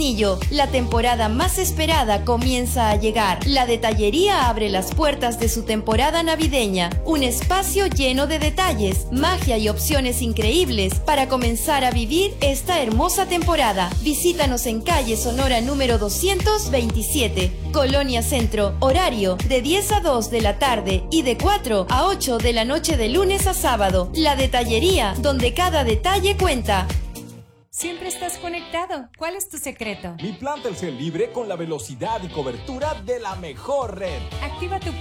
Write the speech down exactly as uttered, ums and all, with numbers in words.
La temporada más esperada comienza a llegar. La Detallería abre las puertas de su temporada navideña. Un espacio lleno de detalles, magia y opciones increíbles para comenzar a vivir esta hermosa temporada. Visítanos en calle Sonora número doscientos veintisiete, Colonia Centro. Horario de diez a dos de la tarde y de cuatro a ocho de la noche de lunes a sábado. La Detallería, donde cada detalle cuenta. Siempre estás conectado. ¿Cuál es tu secreto? Mi plan Telcel libre con la velocidad y cobertura de la mejor red. Activa tu